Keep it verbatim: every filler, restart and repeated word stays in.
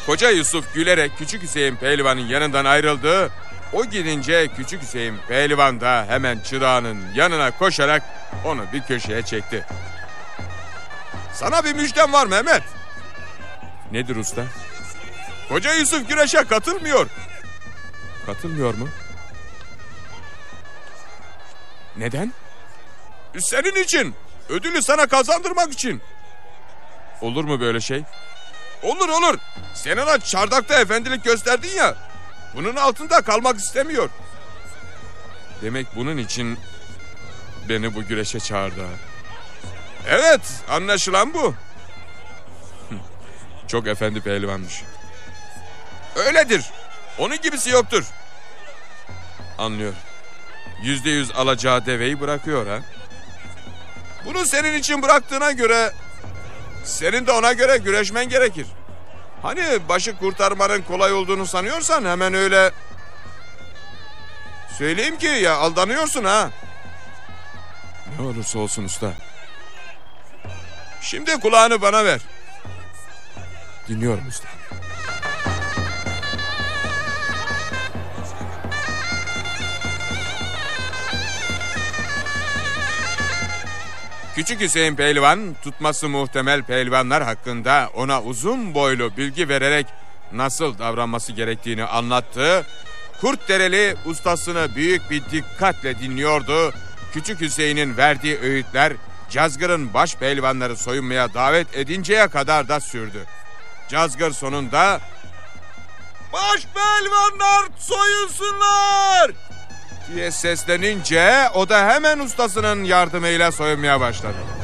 Koca Yusuf gülerek Küçük Hüseyin Pehlivan'ın yanından ayrıldı. O gidince Küçük Hüseyin Pehlivan da hemen çırağının yanına koşarak onu bir köşeye çekti. Sana bir müjdem var Mehmet. Nedir usta? Koca Yusuf güreşe katılmıyor. Katılmıyor mu? Neden? Senin için. Ödülü sana kazandırmak için. Olur mu böyle şey? Olur olur. Sen ona çardakta efendilik gösterdin ya. Bunun altında kalmak istemiyor. Demek bunun için beni bu güreşe çağırdı. Evet, anlaşılan bu. Çok efendi pehlivanmış. Öyledir. Onun gibisi yoktur. Anlıyorum. Yüzde yüz alacağı deveyi bırakıyor ha. Bunu senin için bıraktığına göre senin de ona göre güreşmen gerekir. Hani başı kurtarmanın kolay olduğunu sanıyorsan hemen öyle söyleyeyim ki ya aldanıyorsun ha. Ne olursa olsun usta. Şimdi kulağını bana ver. Dinliyorum usta. Küçük Hüseyin Pehlivan tutması muhtemel pehlivanlar hakkında ona uzun boylu bilgi vererek nasıl davranması gerektiğini anlattı. Kurtdereli ustasını büyük bir dikkatle dinliyordu. Küçük Hüseyin'in verdiği öğütler Cazgır'ın baş pehlivanları soyunmaya davet edinceye kadar da sürdü. Cazgır sonunda "Baş pehlivanlar soyunsunlar!" diye seslenince o da hemen ustasının yardımıyla soyunmaya başladı.